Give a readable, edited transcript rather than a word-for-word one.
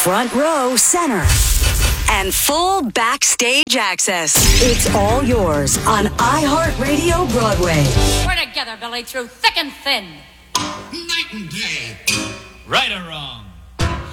front row center, and full backstage access. It's all yours on iHeartRadio Broadway. We're together, Billy, through thick and thin. Night and day. Right or wrong?